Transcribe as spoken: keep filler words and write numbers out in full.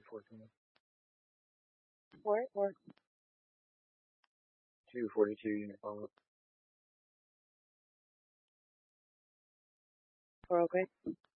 fourteen. Four or two forty-two unit follow-up. four, okay.